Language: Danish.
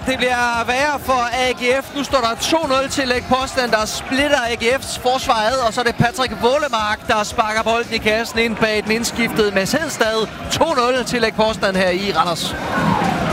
det bliver værre for AGF. Nu står der 2-0 til Læg Påstand, der splitter AGF's forsvar ad, og så er det Patrick Wålemark, der sparker bolden i kassen ind bag et indskiftet Mads Hedstad. 2-0 til Læg Påstand her i Randers.